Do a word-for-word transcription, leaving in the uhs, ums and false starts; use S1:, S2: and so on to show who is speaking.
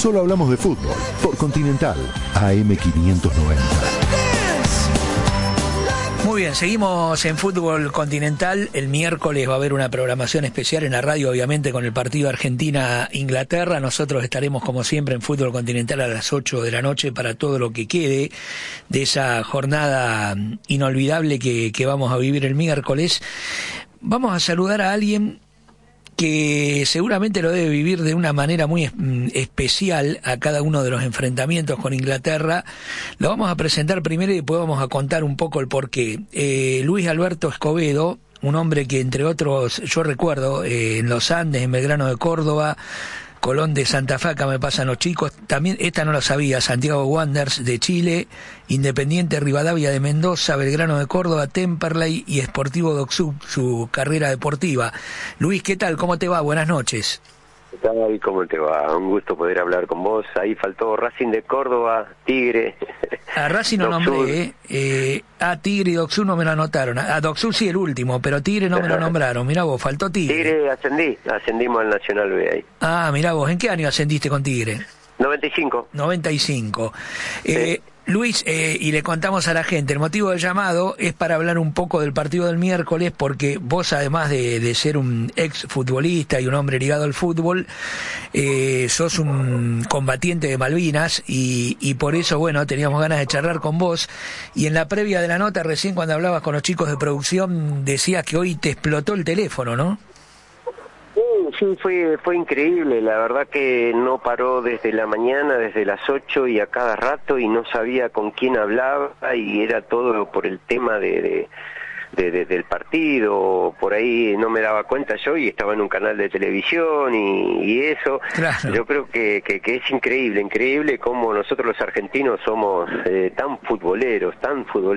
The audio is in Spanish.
S1: Solo hablamos de fútbol por Continental A M quinientos noventa.
S2: Muy bien, seguimos en Fútbol Continental. El miércoles va a haber una programación especial en la radio, obviamente, con el partido Argentina-Inglaterra. Nosotros estaremos, como siempre, en Fútbol Continental a las ocho de la noche para todo lo que quede de esa jornada inolvidable que, que vamos a vivir el miércoles. Vamos a saludar a alguien que seguramente lo debe vivir de una manera muy especial a cada uno de los enfrentamientos con Inglaterra. Lo vamos a presentar primero y después vamos a contar un poco el porqué. Eh, Luis Alberto Escobedo, un hombre que entre otros, yo recuerdo, eh, en los Andes, en Belgrano de Córdoba, Colón de Santa Fe, acá me pasan los chicos, también esta no lo sabía, Santiago Wanderers de Chile, Independiente Rivadavia de Mendoza, Belgrano de Córdoba, Temperley y Sportivo Docsud, su carrera deportiva. Luis, ¿qué tal? ¿Cómo te va? Buenas noches.
S3: ¿Qué tal? ¿Cómo te va? Un gusto poder hablar con vos. Ahí faltó Racing de Córdoba, Tigre.
S2: A Racing no nombré, ¿eh? eh a Tigre y Docsud no me lo anotaron. A Docsud sí el último, pero Tigre no me lo nombraron. Mirá vos, faltó Tigre.
S3: Tigre ascendí, ascendimos al Nacional B ahí.
S2: Ah, mirá vos, ¿en qué año ascendiste con Tigre?
S3: noventa y cinco.
S2: noventa y cinco.
S3: Sí.
S2: Eh, Luis, eh, y le contamos a la gente, el motivo del llamado es para hablar un poco del partido del miércoles, porque vos, además de, de ser un ex futbolista y un hombre ligado al fútbol, eh, sos un combatiente de Malvinas y, y por eso, bueno, teníamos ganas de charlar con vos. Y en la previa de la nota, recién cuando hablabas con los chicos de producción, decías que hoy te explotó el teléfono, ¿no?
S3: Sí, fue fue increíble, la verdad que no paró desde la mañana, desde las ocho y a cada rato, y no sabía con quién hablaba, y era todo por el tema de, de, de, de del partido. Por ahí no me daba cuenta yo y estaba en un canal de televisión y, y eso. Claro. Yo creo que, que, que es increíble, increíble cómo nosotros los argentinos somos eh, tan futboleros, tan futboleros.